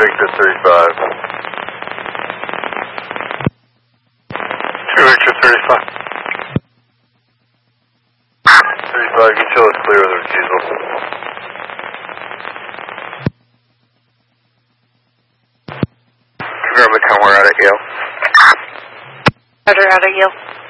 Victor 35. 2 Victor 35. 35, you tell us clear of the refusal. Confirm the time we're out at Yale. Roger, out at Yale.